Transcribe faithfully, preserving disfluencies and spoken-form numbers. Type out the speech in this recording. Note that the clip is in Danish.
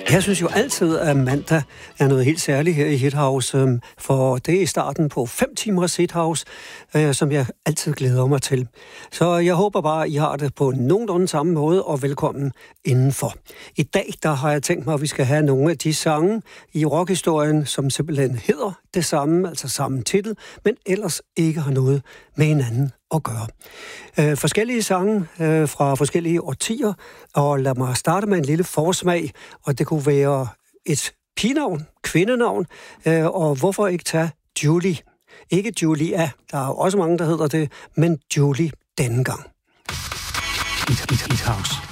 Jeg synes jo altid, at mandag er noget helt særligt her i Hithouse, for det er starten på fem timers Hithouse, som jeg altid glæder mig til. Så jeg håber bare, at I har det på nogenlunde samme måde, og velkommen indenfor. I dag der har jeg tænkt mig, at vi skal have nogle af de sange i rockhistorien, som simpelthen hedder det samme, altså samme titel, men ellers ikke har noget med hinanden at gøre. Øh, forskellige sange øh, fra forskellige årtier, og lad mig starte med en lille forsmag, og det kunne være et pigenavn, kvindenavn, øh, og hvorfor ikke tage Julie? Ikke Julia, der er jo også mange, der hedder det, men Julie denne gang. Hithouse.